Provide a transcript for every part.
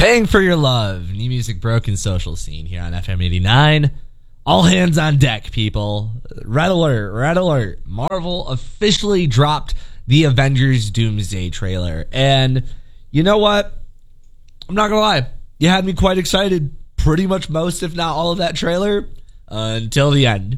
Paying for Your Love, new music broken social scene here on FM 89. All hands on deck, people. Red alert, red alert. Marvel officially dropped the Avengers Doomsday trailer. And you know what? I'm not going to lie. You had me quite excited pretty much most, if not all of that trailer until the end.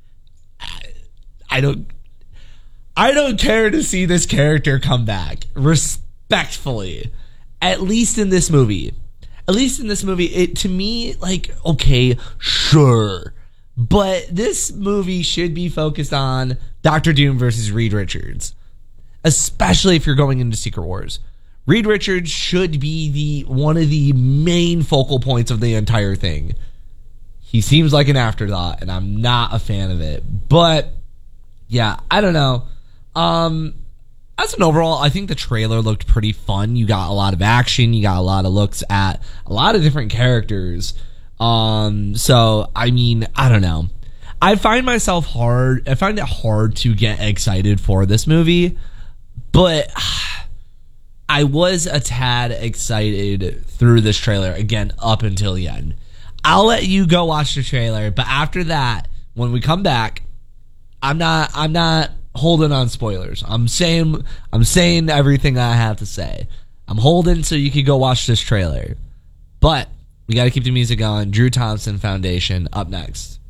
I don't care to see this character come back. Respectfully. At least in this movie, it to me, like, okay, sure. But this movie should be focused on Doctor Doom versus Reed Richards. Especially if you're going into Secret Wars. Reed Richards should be one of the main focal points of the entire thing. He seems like an afterthought, and I'm not a fan of it. But, yeah, I don't know. As an overall, I think the trailer looked pretty fun. You got a lot of action. You got a lot of looks at a lot of different characters. So, I mean, I don't know. I find it hard to get excited for this movie, but I was a tad excited through this trailer, again, up until the end. I'll let you go watch the trailer, but after that, when we come back, I'm not holding on spoilers. I'm saying everything I have to say. I'm holding so you can go watch this trailer. But we got to keep the music going. Drew Thompson Foundation up next.